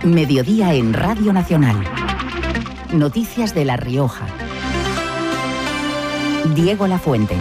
Mediodía en Radio Nacional. Noticias de La Rioja. Diego Lafuente.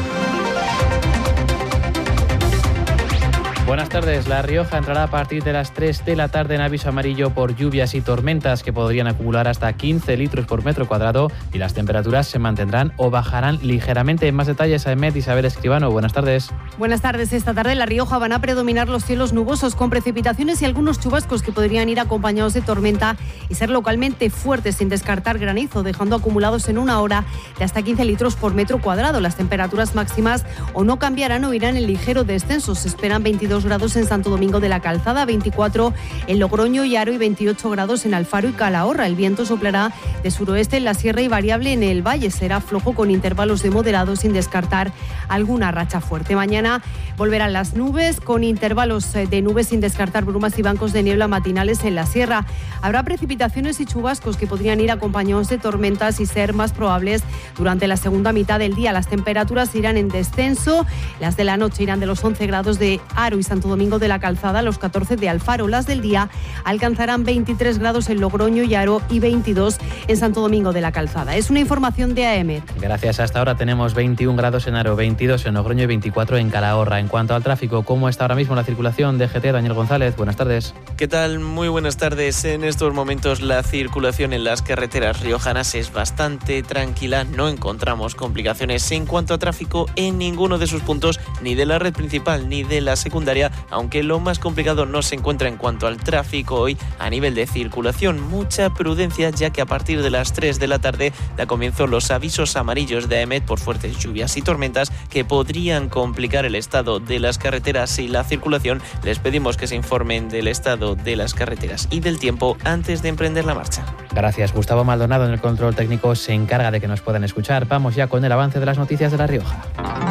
Buenas tardes. La Rioja entrará a partir de las 3 de la tarde en aviso amarillo por lluvias y tormentas que podrían acumular hasta 15 litros por metro cuadrado, y las temperaturas se mantendrán o bajarán ligeramente. En más detalles, Aemet Isabel Escribano. Buenas tardes. Buenas tardes. Esta tarde en La Rioja van a predominar los cielos nubosos con precipitaciones y algunos chubascos que podrían ir acompañados de tormenta y ser localmente fuertes, sin descartar granizo, dejando acumulados en una hora de hasta 15 litros por metro cuadrado. Las temperaturas máximas o no cambiarán o irán en ligero descenso. Se esperan 22 grados en Santo Domingo de la Calzada, 24 en Logroño y Haro y 28 grados en Alfaro y Calahorra. El viento soplará de suroeste en la sierra y variable en el valle. Será flojo con intervalos de moderado, sin descartar alguna racha fuerte. Mañana volverán las nubes con intervalos de nubes, sin descartar brumas y bancos de niebla matinales en la sierra. Habrá precipitaciones y chubascos que podrían ir acompañados de tormentas y ser más probables durante la segunda mitad del día. Las temperaturas irán en descenso. Las de la noche irán de los 11 grados de Haro y Santo Domingo de la Calzada a los 14 de Alfaro. Las del día alcanzarán 23 grados en Logroño y Haro y 22 en Santo Domingo de la Calzada. Es una información de Aemet. Gracias. Hasta ahora tenemos 21 grados en Haro, 22 en Logroño y 24 en Calahorra. En cuanto al tráfico, ¿cómo está ahora mismo la circulación? DGT, Daniel González, buenas tardes. ¿Qué tal? Muy buenas tardes. En estos momentos la circulación en las carreteras riojanas es bastante tranquila. No encontramos complicaciones en cuanto a tráfico en ninguno de sus puntos, ni de la red principal ni de la secundaria, aunque lo más complicado no se encuentra en cuanto al tráfico hoy a nivel de circulación. Mucha prudencia, ya que a partir de las 3 de la tarde da comienzo los avisos amarillos de Aemet por fuertes lluvias y tormentas que podrían complicar el estado de las carreteras y la circulación. Les pedimos que se informen del estado de las carreteras y del tiempo antes de emprender la marcha. Gracias. Gustavo Maldonado en el control técnico se encarga de que nos puedan escuchar. Vamos ya con el avance de las noticias de La Rioja.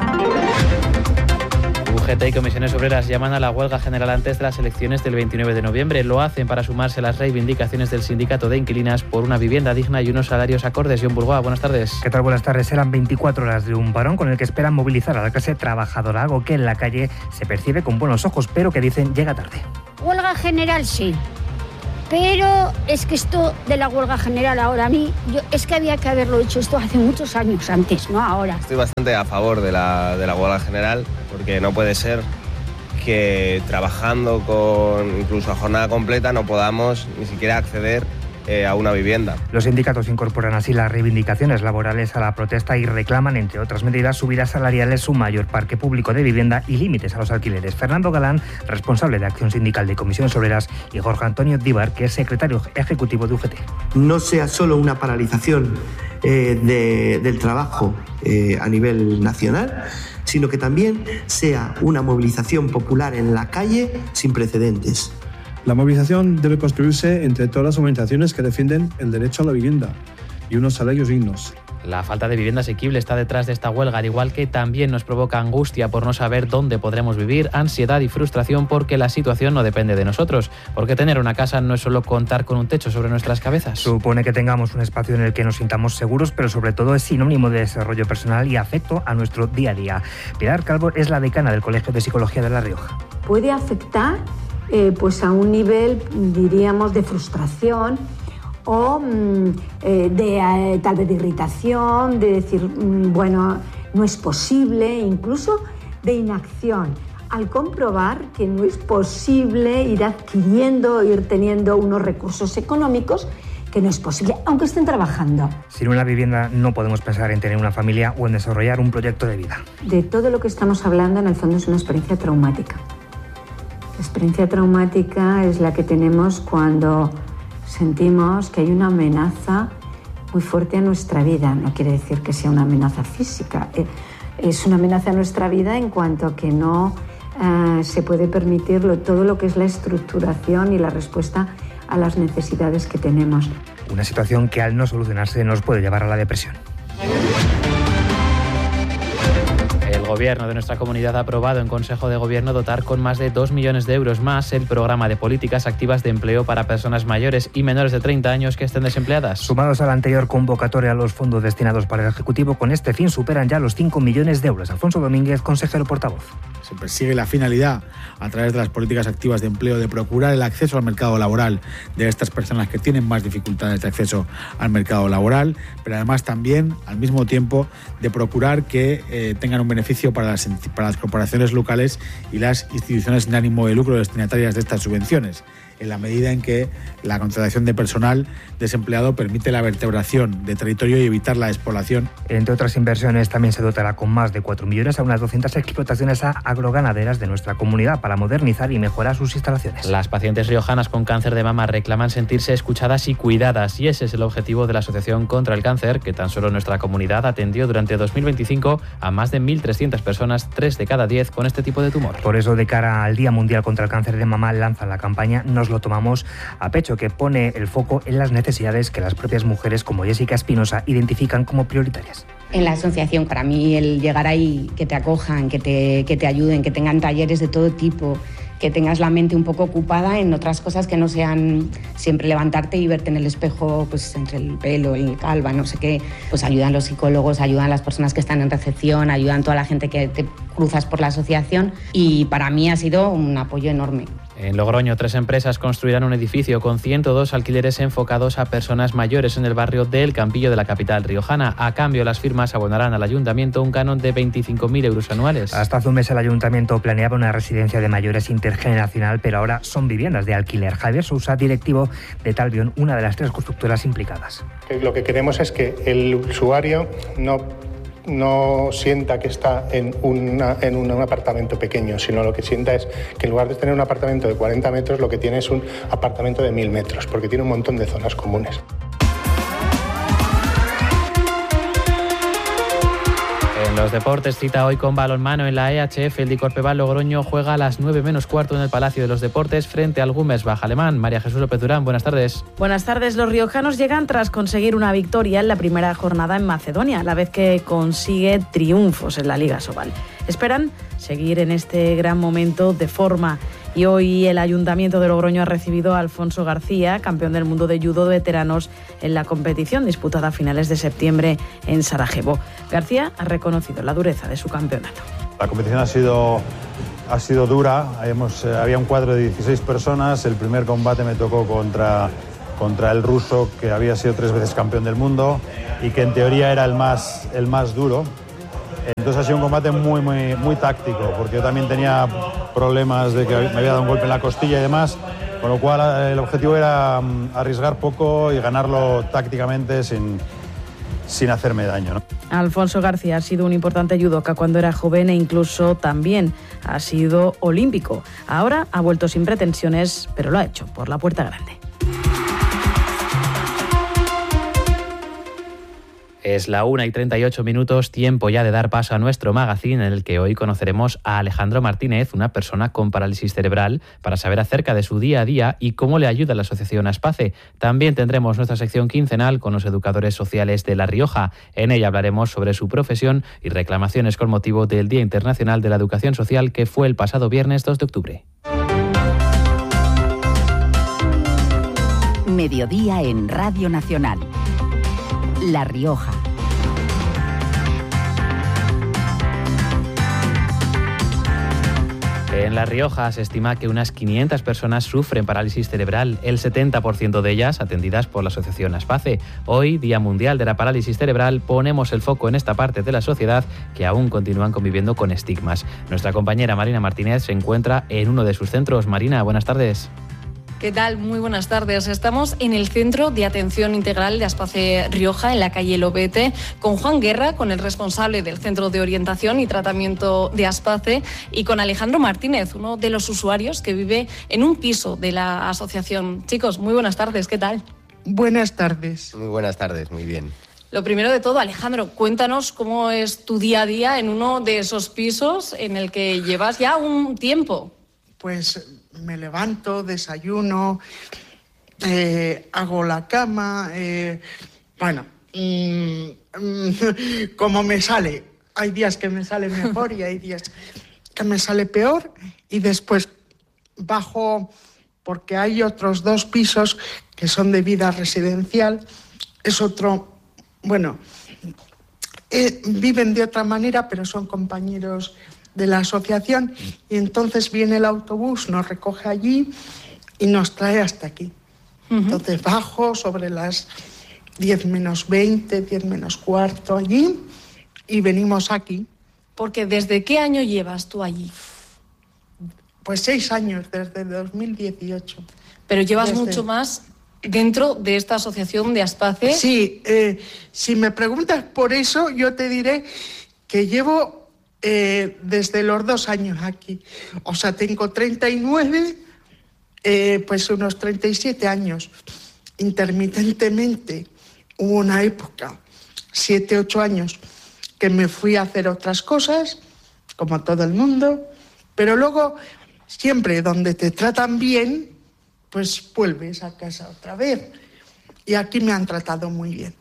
UGT y comisiones obreras llaman a la huelga general antes de las elecciones del 29 de noviembre. Lo hacen para sumarse a las reivindicaciones del sindicato de inquilinas por una vivienda digna y unos salarios acordes. John Burgoa, buenas tardes. ¿Qué tal? Buenas tardes. Eran 24 horas de un parón con el que esperan movilizar a la clase trabajadora, algo que en la calle se percibe con buenos ojos, pero que dicen llega tarde. Huelga general sí, pero es que esto de la huelga general ahora es que había que haberlo hecho esto hace muchos años antes, no ahora. Estoy bastante a favor de la huelga general, porque no puede ser que trabajando con incluso a jornada completa no podamos ni siquiera acceder a una vivienda. Los sindicatos incorporan así las reivindicaciones laborales a la protesta y reclaman, entre otras medidas, subidas salariales, un mayor parque público de vivienda y límites a los alquileres. Fernando Galán, responsable de Acción Sindical de Comisiones Obreras, y Jorge Antonio Díbar, que es secretario ejecutivo de UGT. No sea solo una paralización del trabajo a nivel nacional, sino que también sea una movilización popular en la calle sin precedentes. La movilización debe construirse entre todas las organizaciones que defienden el derecho a la vivienda y unos salarios dignos. La falta de vivienda asequible está detrás de esta huelga, al igual que también nos provoca angustia por no saber dónde podremos vivir, ansiedad y frustración porque la situación no depende de nosotros, porque tener una casa no es solo contar con un techo sobre nuestras cabezas. Supone que tengamos un espacio en el que nos sintamos seguros, pero sobre todo es sinónimo de desarrollo personal y afecto a nuestro día a día. Pilar Calvo es la decana del Colegio de Psicología de La Rioja. Puede afectar pues a un nivel, diríamos, de frustración o tal vez de irritación, de decir, bueno, no es posible, incluso de inacción, al comprobar que no es posible ir adquiriendo, ir teniendo unos recursos económicos que no es posible, aunque estén trabajando. Sin una vivienda no podemos pensar en tener una familia o en desarrollar un proyecto de vida. De todo lo que estamos hablando, en el fondo, es una experiencia traumática. La experiencia traumática es la que tenemos cuando sentimos que hay una amenaza muy fuerte a nuestra vida. No quiere decir que sea una amenaza física. Es una amenaza a nuestra vida en cuanto a que no se puede permitir todo lo que es la estructuración y la respuesta a las necesidades que tenemos. Una situación que al no solucionarse nos puede llevar a la depresión. El Gobierno de nuestra comunidad ha aprobado en Consejo de Gobierno dotar con más de 2 millones de euros más el programa de políticas activas de empleo para personas mayores y menores de 30 años que estén desempleadas. Sumados a la anterior convocatoria, los fondos destinados para el Ejecutivo con este fin superan ya los 5 millones de euros. Alfonso Domínguez, consejero portavoz. se persigue la finalidad, a través de las políticas activas de empleo, de procurar el acceso al mercado laboral de estas personas que tienen más dificultades de acceso al mercado laboral, pero además también, al mismo tiempo, de procurar que tengan un beneficio para las corporaciones locales y las instituciones sin ánimo de lucro destinatarias de estas subvenciones, en la medida en que la contratación de personal desempleado permite la vertebración de territorio y evitar la despoblación. Entre otras inversiones, también se dotará con más de 4 millones a unas 200 explotaciones agroganaderas de nuestra comunidad para modernizar y mejorar sus instalaciones. Las pacientes riojanas con cáncer de mama reclaman sentirse escuchadas y cuidadas, y ese es el objetivo de la Asociación contra el Cáncer, que tan solo en nuestra comunidad atendió durante 2025 a más de 1.300 personas, 3 de cada 10 con este tipo de tumor. Por eso, de cara al Día Mundial contra el Cáncer de Mama, lanzan la campaña Nos lo tomamos a pecho, que pone el foco en las necesidades que las propias mujeres como Jessica Espinosa identifican como prioritarias. En la asociación, para mí, el llegar ahí, que te acojan, que te ayuden, que tengan talleres de todo tipo, que tengas la mente un poco ocupada en otras cosas que no sean siempre levantarte y verte en el espejo, pues entre el pelo, el calva, no sé qué, pues ayudan los psicólogos, ayudan las personas que están en recepción, ayudan toda la gente que te cruzas por la asociación, y para mí ha sido un apoyo enorme. En Logroño, 3 empresas construirán un edificio con 102 alquileres enfocados a personas mayores en el barrio del Campillo de la capital riojana. A cambio, las firmas abonarán al ayuntamiento un canon de 25.000 euros anuales. Hasta hace un mes el ayuntamiento planeaba una residencia de mayores intergeneracional, pero ahora son viviendas de alquiler. Javier Sousa, directivo de Talbion, una de las 3 constructoras implicadas. Lo que queremos es que el usuario no sienta que está en un apartamento pequeño, sino lo que sienta es que en lugar de tener un apartamento de 40 metros, lo que tiene es un apartamento de 1.000 metros, porque tiene un montón de zonas comunes. En los deportes, cita hoy con balonmano en la EHF. El Dicorpeval Logroño juega a las 9 menos cuarto en el Palacio de los Deportes frente al Güemes Baja Alemán. María Jesús López Durán, buenas tardes. Buenas tardes. Los riojanos llegan tras conseguir una victoria en la primera jornada en Macedonia, a la vez que consigue triunfos en la Liga Sobal. Esperan seguir en este gran momento de forma. Y hoy el Ayuntamiento de Logroño ha recibido a Alfonso García, campeón del mundo de judo de veteranos en la competición disputada a finales de septiembre en Sarajevo. García ha reconocido la dureza de su campeonato. La competición ha sido dura. Había un cuadro de 16 personas. El primer combate me tocó contra el ruso, que había sido 3 veces campeón del mundo y que en teoría era el más duro. Entonces ha sido un combate muy táctico, porque yo también tenía problemas de que me había dado un golpe en la costilla y demás, con lo cual el objetivo era arriesgar poco y ganarlo tácticamente sin hacerme daño, ¿no? Alfonso García ha sido un importante judoka cuando era joven e incluso también ha sido olímpico. Ahora ha vuelto sin pretensiones, pero lo ha hecho por la puerta grande. Es la 1:38, tiempo ya de dar paso a nuestro magazine, en el que hoy conoceremos a Alejandro Martínez, una persona con parálisis cerebral, para saber acerca de su día a día y cómo le ayuda la asociación Aspace. También tendremos nuestra sección quincenal con los educadores sociales de La Rioja. En ella hablaremos sobre su profesión y reclamaciones con motivo del Día Internacional de la Educación Social, que fue el pasado viernes 2 de octubre. Mediodía en Radio Nacional. La Rioja. En La Rioja se estima que unas 500 personas sufren parálisis cerebral, el 70% de ellas atendidas por la asociación Aspace. Hoy, Día Mundial de la Parálisis Cerebral, ponemos el foco en esta parte de la sociedad que aún continúan conviviendo con estigmas. Nuestra compañera Marina Martínez se encuentra en uno de sus centros. Marina, buenas tardes. ¿Qué tal? Muy buenas tardes. Estamos en el Centro de Atención Integral de Aspace Rioja, en la calle Lobete, con Juan Guerra, con el responsable del Centro de Orientación y Tratamiento de Aspace, y con Alejandro Martínez, uno de los usuarios que vive en un piso de la asociación. Chicos, muy buenas tardes. ¿Qué tal? Buenas tardes. Muy buenas tardes, muy bien. Lo primero de todo, Alejandro, cuéntanos cómo es tu día a día en uno de esos pisos en el que llevas ya un tiempo. Pues me levanto, desayuno, hago la cama, como me sale. Hay días que me sale mejor y hay días que me sale peor, y después bajo, porque hay otros 2 pisos que son de vida residencial. Es otro, viven de otra manera, pero son compañeros de la asociación, y entonces viene el autobús, nos recoge allí y nos trae hasta aquí. Entonces bajo sobre las 10 menos 20, 10 menos cuarto allí y venimos aquí. Porque ¿desde qué año llevas tú allí? Pues 6 años, desde 2018. Pero llevas mucho más dentro de esta asociación de Aspace. Sí, si me preguntas por eso, yo te diré que llevo desde los 2 años aquí. O sea, tengo 39, pues unos 37 años. Intermitentemente hubo una época, 7, 8 años, que me fui a hacer otras cosas, como todo el mundo, pero luego, siempre donde te tratan bien, pues vuelves a casa otra vez. Y aquí me han tratado muy bien.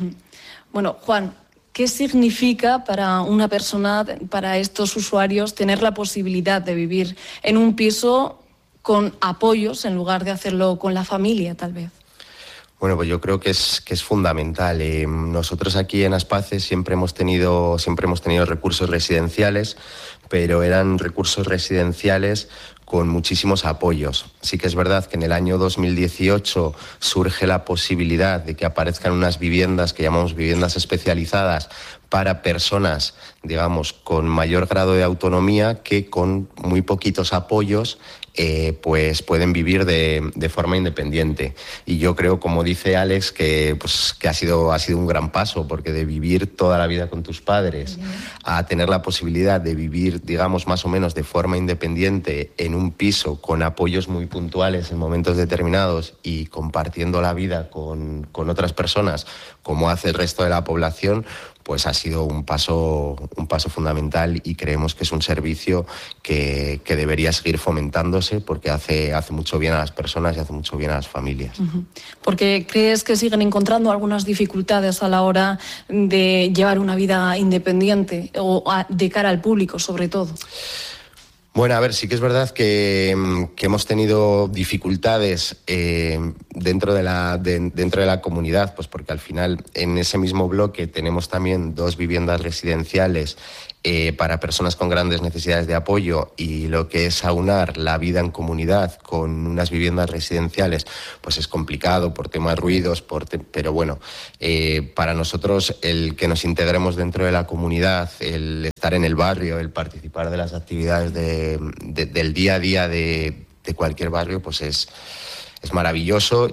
Bueno, Juan, ¿qué significa para una persona, para estos usuarios, tener la posibilidad de vivir en un piso con apoyos en lugar de hacerlo con la familia, tal vez? Bueno, pues yo creo que es fundamental. Nosotros aquí en Aspace siempre hemos tenido recursos residenciales, pero eran recursos residenciales con muchísimos apoyos. Sí que es verdad que en el año 2018 surge la posibilidad de que aparezcan unas viviendas que llamamos viviendas especializadas para personas, digamos, con mayor grado de autonomía, que con muy poquitos apoyos pues pueden vivir de forma independiente. Y yo creo, como dice Alex, que ha sido un gran paso, porque de vivir toda la vida con tus padres a tener la posibilidad de vivir, digamos, más o menos de forma independiente en un piso con apoyos muy puntuales en momentos determinados y compartiendo la vida con otras personas, como hace el resto de la población, pues ha sido un paso fundamental, y creemos que es un servicio que debería seguir fomentándose, porque hace mucho bien a las personas y hace mucho bien a las familias. Porque ¿crees que siguen encontrando algunas dificultades a la hora de llevar una vida independiente o de cara al público, sobre todo? Bueno, a ver, sí que es verdad que hemos tenido dificultades dentro de la comunidad, pues porque al final en ese mismo bloque tenemos también 2 viviendas residenciales para personas con grandes necesidades de apoyo, y lo que es aunar la vida en comunidad con unas viviendas residenciales, pues es complicado por temas ruidos, pero bueno, para nosotros el que nos integremos dentro de la comunidad, el estar en el barrio, el participar de las actividades del día a día de cualquier barrio, pues es maravilloso,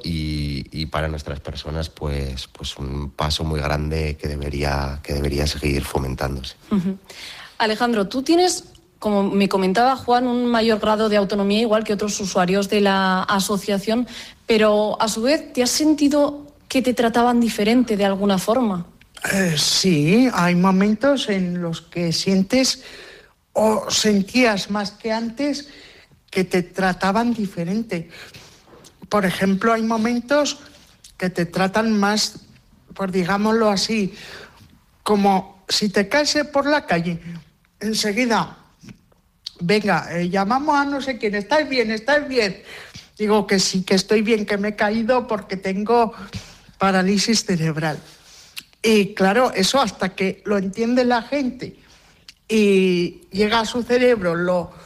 y para nuestras personas pues un paso muy grande que debería seguir fomentándose. Alejandro, tú tienes, como me comentaba Juan, un mayor grado de autonomía, igual que otros usuarios de la asociación, pero a su vez, ¿te has sentido que te trataban diferente de alguna forma? Sí, hay momentos en los que sientes o sentías más que antes que te trataban diferente. Por ejemplo, hay momentos que te tratan más, pues digámoslo así, como si te caes por la calle, enseguida, venga, llamamos a no sé quién, ¿estáis bien? ¿Estáis bien? Digo que sí, que estoy bien, que me he caído porque tengo parálisis cerebral. Y claro, eso hasta que lo entiende la gente y llega a su cerebro,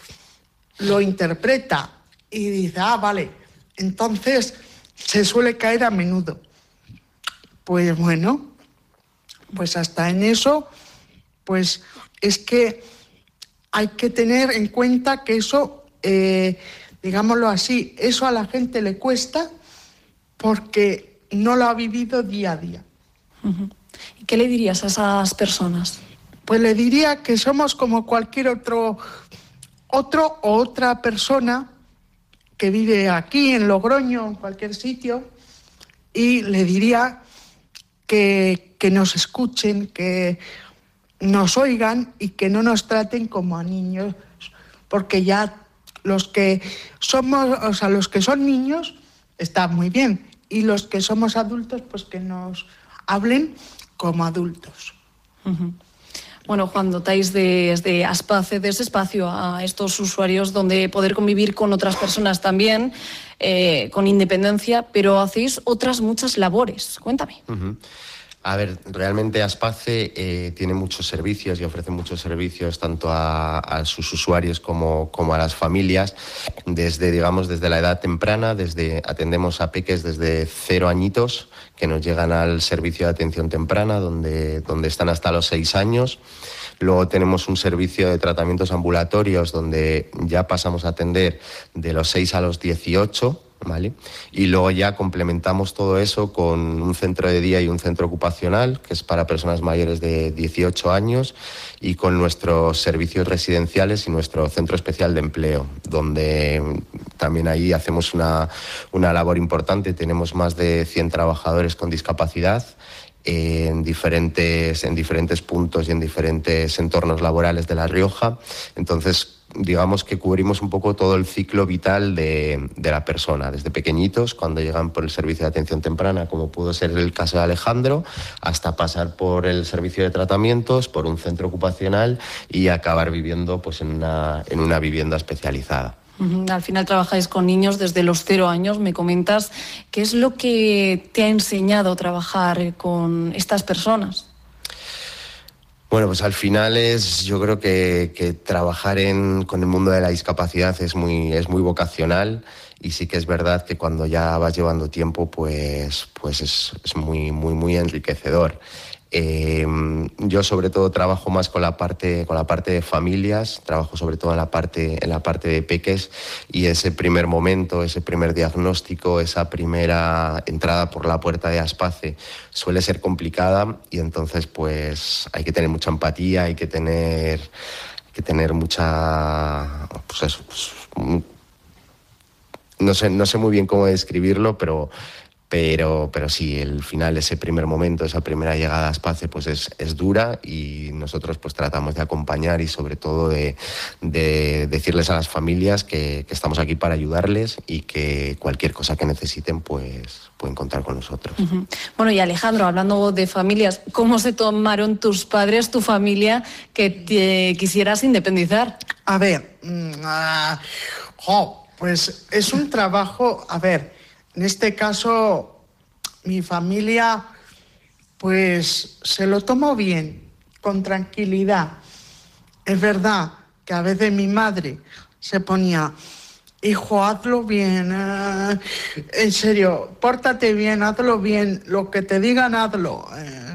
lo interpreta y dice, vale, entonces se suele caer a menudo. Pues bueno, pues hasta en eso, pues es que hay que tener en cuenta que eso, digámoslo así, eso a la gente le cuesta porque no lo ha vivido día a día. ¿Y qué le dirías a esas personas? Pues le diría que somos como cualquier otro o otra persona que vive aquí en Logroño, en cualquier sitio, y le diría que nos escuchen, que nos oigan y que no nos traten como a niños, porque ya los que son niños están muy bien, y los que somos adultos, pues que nos hablen como adultos. Bueno, Juan, dotáis de Aspace, de ese espacio a estos usuarios donde poder convivir con otras personas también, con independencia, pero hacéis otras muchas labores. Cuéntame. A ver, realmente Aspace tiene muchos servicios y ofrece muchos servicios tanto a sus usuarios como a las familias, desde la edad temprana, atendemos a peques desde 0 añitos que nos llegan al servicio de atención temprana, donde están hasta los 6 años. Luego tenemos un servicio de tratamientos ambulatorios donde ya pasamos a atender de los 6 a los 18, ¿vale? Y luego ya complementamos todo eso con un centro de día y un centro ocupacional, que es para personas mayores de 18 años, y con nuestros servicios residenciales y nuestro centro especial de empleo, donde también ahí hacemos una labor importante. Tenemos más de 100 trabajadores con discapacidad en diferentes puntos y en diferentes entornos laborales de La Rioja. Entonces, digamos que cubrimos un poco todo el ciclo vital de la persona, desde pequeñitos, cuando llegan por el servicio de atención temprana, como pudo ser el caso de Alejandro, hasta pasar por el servicio de tratamientos, por un centro ocupacional y acabar viviendo pues en una vivienda especializada. Al final trabajáis con niños desde los 0 años, me comentas. ¿Qué es lo que te ha enseñado trabajar con estas personas? Bueno, pues al final yo creo que trabajar con el mundo de la discapacidad es muy vocacional, y sí que es verdad que cuando ya vas llevando tiempo, pues es muy enriquecedor. Yo sobre todo trabajo más con la parte de familias, trabajo sobre todo en la parte de peques, y ese primer momento, ese primer diagnóstico, esa primera entrada por la puerta de Aspace suele ser complicada, y entonces pues hay que tener mucha empatía, hay que tener mucha, pues eso, pues, no sé muy bien cómo describirlo, pero sí, el final, ese primer momento, esa primera llegada a Aspace, pues es dura, y nosotros pues tratamos de acompañar y sobre todo de decirles a las familias que estamos aquí para ayudarles, y que cualquier cosa que necesiten pues pueden contar con nosotros. Bueno, y Alejandro, hablando de familias, ¿cómo se tomaron tus padres, tu familia, que te quisieras independizar? A ver, pues es un trabajo, en este caso, mi familia, pues se lo tomó bien, con tranquilidad. Es verdad que a veces mi madre se ponía: hijo, hazlo bien, en serio, pórtate bien, hazlo bien, lo que te digan, hazlo.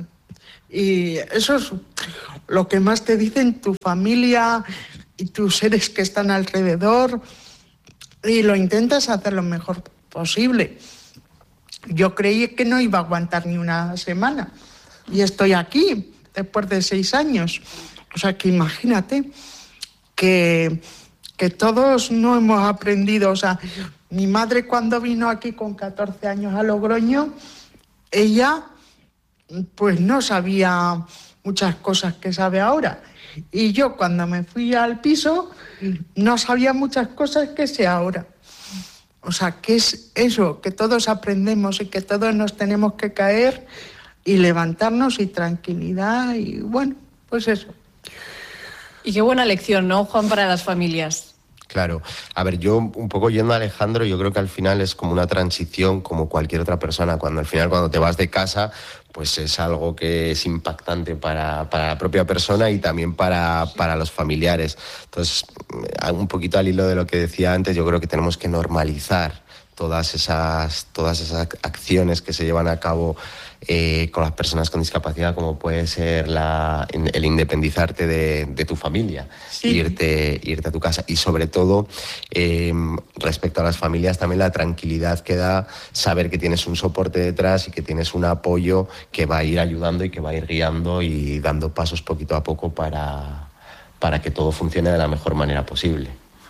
Y eso es lo que más te dicen tu familia y tus seres que están alrededor, y lo intentas hacer lo mejor posible. Yo creí que no iba a aguantar ni una semana, y estoy aquí después de 6 años. O sea que imagínate que todos no hemos aprendido. O sea, mi madre, cuando vino aquí con 14 años a Logroño, ella pues no sabía muchas cosas que sabe ahora, y yo, cuando me fui al piso, no sabía muchas cosas que sé ahora. O sea, que es eso, que todos aprendemos y que todos nos tenemos que caer y levantarnos, y tranquilidad, y bueno, pues eso. Y qué buena lección, ¿no, Juan, para las familias? Claro. A ver, yo un poco yendo a Alejandro, yo creo que al final es como una transición, como cualquier otra persona. Cuando te vas de casa, pues es algo que es impactante para la propia persona y también para los familiares. Entonces, un poquito al hilo de lo que decía antes, yo creo que tenemos que normalizar todas esas acciones que se llevan a cabo con las personas con discapacidad, como puede ser el independizarte de tu familia, sí. irte a tu casa, y sobre todo respecto a las familias también la tranquilidad que da saber que tienes un soporte detrás y que tienes un apoyo que va a ir ayudando y que va a ir guiando y dando pasos poquito a poco para que todo funcione de la mejor manera posible.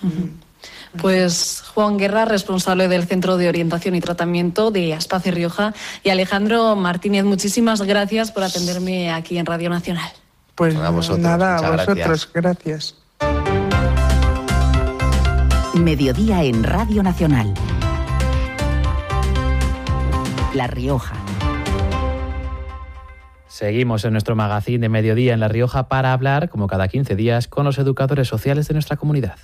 Pues Juan Guerra, responsable del Centro de Orientación y Tratamiento de Aspace Rioja, y Alejandro Martínez, muchísimas gracias por atenderme aquí en Radio Nacional. Pues a vosotros, gracias. Mediodía en Radio Nacional. La Rioja. Seguimos en nuestro magazín de Mediodía en La Rioja para hablar, como cada 15 días, con los educadores sociales de nuestra comunidad.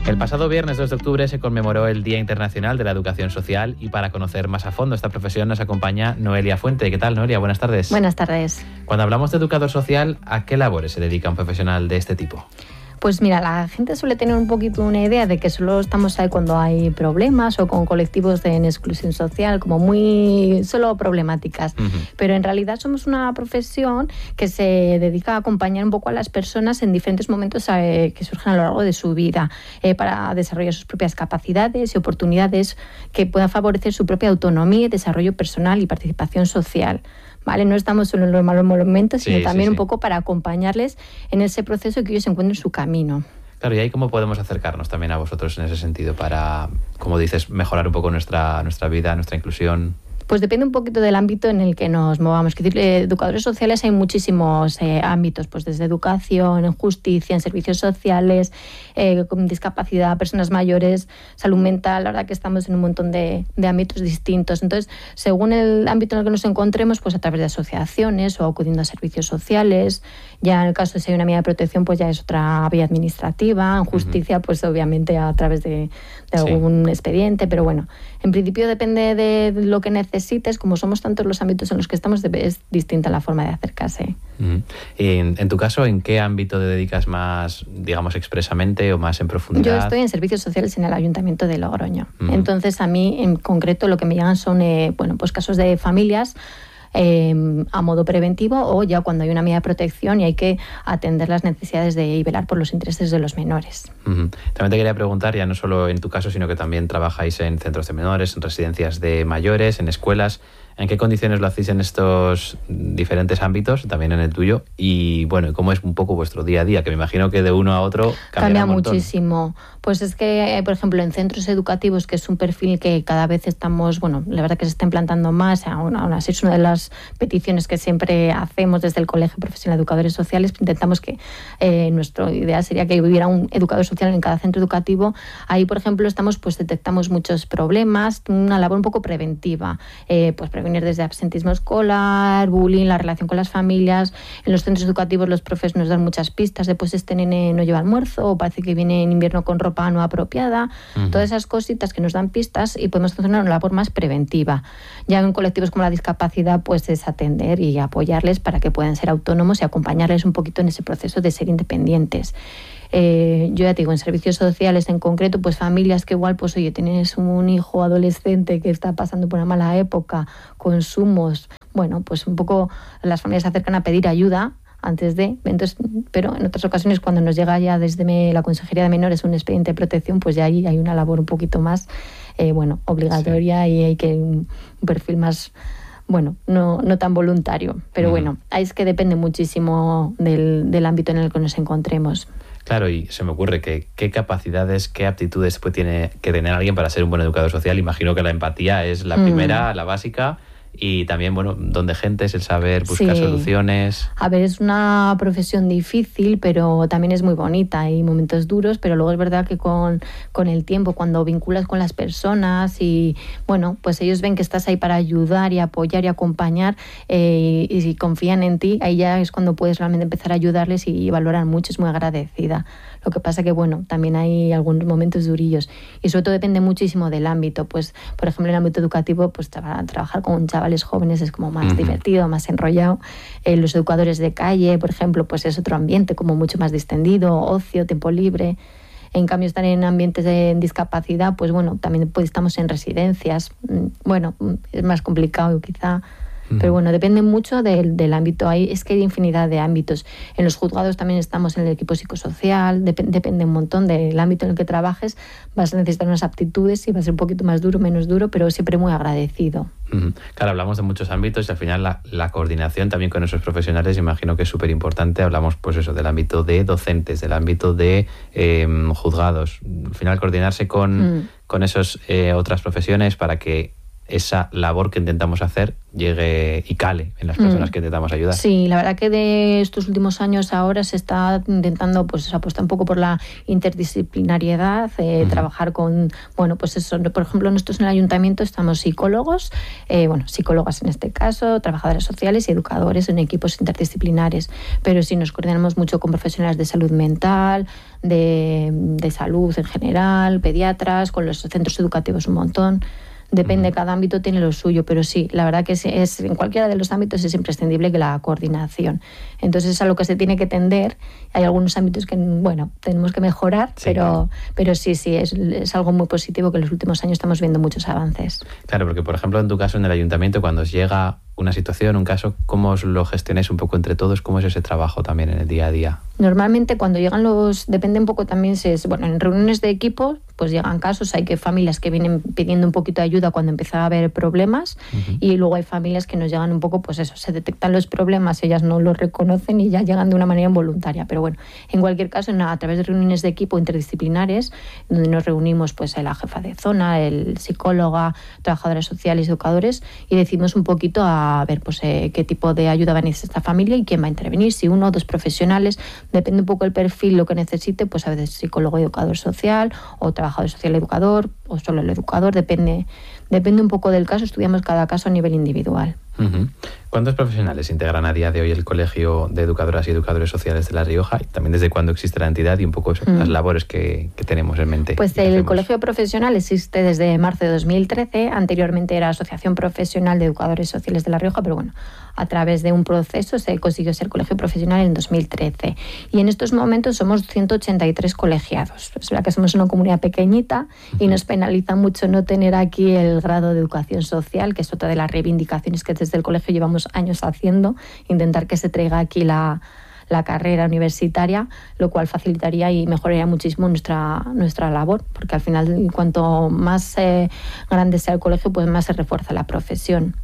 El pasado viernes 2 de octubre se conmemoró el Día Internacional de la Educación Social y para conocer más a fondo esta profesión nos acompaña Noelia Fuente. ¿Qué tal, Noelia? Buenas tardes. Buenas tardes. Cuando hablamos de educador social, ¿a qué labores se dedica un profesional de este tipo? Pues mira, la gente suele tener un poquito una idea de que solo estamos ahí cuando hay problemas o con colectivos en exclusión social, como muy solo problemáticas. Pero en realidad somos una profesión que se dedica a acompañar un poco a las personas en diferentes momentos que surgen a lo largo de su vida para desarrollar sus propias capacidades y oportunidades que puedan favorecer su propia autonomía, desarrollo personal y participación social. ¿Vale? No estamos solo en los malos momentos, sino también un poco para acompañarles en ese proceso que ellos encuentren su camino. Claro, y ahí cómo podemos acercarnos también a vosotros en ese sentido para, como dices, mejorar un poco nuestra vida, nuestra inclusión. Pues depende un poquito del ámbito en el que nos movamos. Es decir, educadores sociales hay muchísimos ámbitos, pues desde educación, en justicia, en servicios sociales, con discapacidad, personas mayores, salud mental. La verdad que estamos en un montón de ámbitos distintos. Entonces, según el ámbito en el que nos encontremos, pues a través de asociaciones o acudiendo a servicios sociales. Ya en el caso de si hay una medida de protección, pues ya es otra vía administrativa. En justicia, pues obviamente a través de algún expediente. Pero bueno, en principio depende de lo que necesites. Como somos tantos los ámbitos en los que estamos, es distinta la forma de acercarse. En tu caso, ¿en qué ámbito te dedicas más, digamos, expresamente o más en profundidad? Yo estoy en servicios sociales en el Ayuntamiento de Logroño. Entonces, a mí, en concreto, lo que me llegan son pues casos de familias a modo preventivo o ya cuando hay una medida de protección y hay que atender las necesidades y velar por los intereses de los menores. También te quería preguntar, ya no solo en tu caso, sino que también trabajáis en centros de menores, en residencias de mayores, en escuelas. ¿En qué condiciones lo hacéis en estos diferentes ámbitos, también en el tuyo? Y bueno, ¿cómo es un poco vuestro día a día? Que me imagino que de uno a otro cambia muchísimo. Pues es que, por ejemplo, en centros educativos, que es un perfil que cada vez estamos, bueno, la verdad que se está implantando más, aún así es una de las peticiones que siempre hacemos desde el Colegio Profesional de Educadores Sociales. Intentamos que nuestra idea sería que hubiera un educador social en cada centro educativo. Ahí, por ejemplo, detectamos muchos problemas, una labor un poco preventiva, pues prevenir desde absentismo escolar, bullying, la relación con las familias. En los centros educativos los profes nos dan muchas pistas de pues este nene no lleva almuerzo o parece que viene en invierno con ropa no apropiada. Todas esas cositas que nos dan pistas y podemos hacer una labor más preventiva. Ya en colectivos como la discapacidad pues es atender y apoyarles para que puedan ser autónomos y acompañarles un poquito en ese proceso de ser independientes. Yo ya te digo, en servicios sociales en concreto, pues familias que igual, pues oye, tienes un hijo adolescente que está pasando por una mala época, consumos, bueno, pues un poco las familias se acercan a pedir ayuda antes de, entonces, pero en otras ocasiones cuando nos llega ya desde la Consejería de Menores un expediente de protección, pues ya ahí hay una labor un poquito más, obligatoria y hay que un perfil más, bueno, no tan voluntario, pero bueno, ahí es que depende muchísimo del ámbito en el que nos encontremos. Claro, y se me ocurre que qué capacidades, qué aptitudes tiene que tener alguien para ser un buen educador social. Imagino que la empatía es la primera, la básica, y también, bueno, don de gente es el saber buscar soluciones. A ver, es una profesión difícil, pero también es muy bonita. Hay momentos duros, pero luego es verdad que con el tiempo, cuando vinculas con las personas y, bueno, pues ellos ven que estás ahí para ayudar y apoyar y acompañar y si confían en ti, ahí ya es cuando puedes realmente empezar a ayudarles y valorar mucho, es muy agradecida. Lo que pasa que, bueno, también hay algunos momentos durillos y sobre todo depende muchísimo del ámbito. Pues, por ejemplo, en el ámbito educativo, pues trabajar con chavales jóvenes es como más divertido, más enrollado. Los educadores de calle, por ejemplo, pues es otro ambiente como mucho más distendido, ocio, tiempo libre. En cambio, estar en ambientes de discapacidad, pues bueno, también pues, estamos en residencias. Bueno, es más complicado quizá. Pero bueno, depende mucho del ámbito. Es que hay infinidad de ámbitos. En los juzgados también estamos en el equipo psicosocial, depende un montón del ámbito en el que trabajes. Vas a necesitar unas aptitudes y va a ser un poquito más duro, menos duro, pero siempre muy agradecido. Claro, hablamos de muchos ámbitos y al final la coordinación también con esos profesionales imagino que es súper importante. Hablamos pues eso, del ámbito de docentes, del ámbito de juzgados. Al final coordinarse con esas otras profesiones para que esa labor que intentamos hacer llegue y cale en las personas que intentamos ayudar. Sí, la verdad que de estos últimos años ahora se está intentando pues apostar un poco por la interdisciplinariedad, trabajar con, bueno, pues eso, por ejemplo, nosotros en el ayuntamiento estamos psicólogos, psicólogas en este caso, trabajadoras sociales y educadores en equipos interdisciplinares, pero sí nos coordinamos mucho con profesionales de salud mental, de salud en general, pediatras, con los centros educativos un montón. Depende, cada ámbito tiene lo suyo, pero sí, la verdad que es en cualquiera de los ámbitos es imprescindible que la coordinación. Entonces es a lo que se tiene que tender. Hay algunos ámbitos que, bueno, tenemos que mejorar, sí, pero sí, es algo muy positivo que en los últimos años estamos viendo muchos avances. Claro, porque por ejemplo en tu caso en el ayuntamiento, cuando os llega una situación, un caso, ¿cómo os lo gestionáis un poco entre todos? ¿Cómo es ese trabajo también en el día a día? Normalmente cuando llegan depende un poco también, en reuniones de equipo, pues llegan casos, hay que familias que vienen pidiendo un poquito de ayuda cuando empieza a haber problemas, y luego hay familias que nos llegan un poco, pues eso, se detectan los problemas, ellas no los reconocen y ya llegan de una manera involuntaria. Pero bueno, en cualquier caso, a través de reuniones de equipo interdisciplinares, donde nos reunimos pues la jefa de zona, el psicóloga, trabajadoras sociales, educadores, y decimos un poquito a ver pues qué tipo de ayuda va a necesitar esta familia y quién va a intervenir, si uno o dos profesionales, depende un poco el perfil, lo que necesite, pues a veces psicólogo educador social o trabajador social educador o solo el educador, depende un poco del caso, estudiamos cada caso a nivel individual. ¿Cuántos profesionales integran a día de hoy el Colegio de Educadoras y Educadores Sociales de La Rioja? Y también desde cuándo existe la entidad y un poco las labores que tenemos en mente. Pues el Colegio Profesional existe desde marzo de 2013. Anteriormente era Asociación Profesional de Educadores Sociales de La Rioja, pero bueno, a través de un proceso se consiguió ser Colegio Profesional en 2013. Y en estos momentos somos 183 colegiados. Es verdad que somos una comunidad pequeñita y nos penaliza mucho no tener aquí el grado de Educación Social, que es otra de las reivindicaciones que desde el colegio llevamos años haciendo, intentar que se traiga aquí la carrera universitaria, lo cual facilitaría y mejoraría muchísimo nuestra labor, porque al final cuanto más grande sea el colegio, pues más se refuerza la profesión.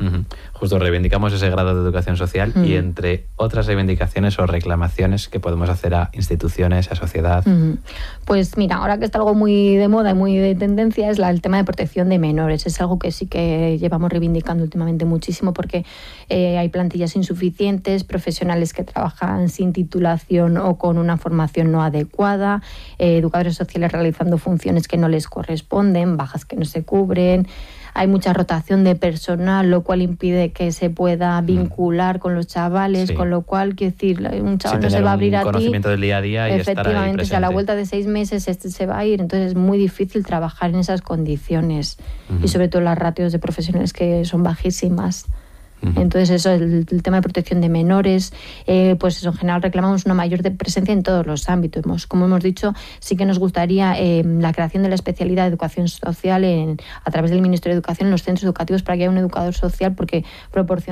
Justo reivindicamos ese grado de educación social y entre otras reivindicaciones o reclamaciones que podemos hacer a instituciones, a sociedad. Pues mira, ahora que está algo muy de moda y muy de tendencia es el tema de protección de menores. Es algo que sí que llevamos reivindicando últimamente muchísimo porque hay plantillas insuficientes, profesionales que trabajan sin titulación o con una formación no adecuada, educadores sociales realizando funciones que no les corresponden, bajas que no se cubren. Hay mucha rotación de personal, lo cual impide que se pueda vincular con los chavales, con lo cual, quiero decir, un chaval no se va a abrir a ti. Conocimiento del día a día y estar ahí presente. Si a la vuelta de 6 meses se va a ir, entonces es muy difícil trabajar en esas condiciones. Y sobre todo las ratios de profesionales que son bajísimas. Entonces eso, el tema de protección de menores, pues eso, en general reclamamos una mayor presencia en todos los ámbitos. Como hemos dicho, sí que nos gustaría la creación de la especialidad de educación social a través del Ministerio de Educación en los centros educativos para que haya un educador social, porque proporciona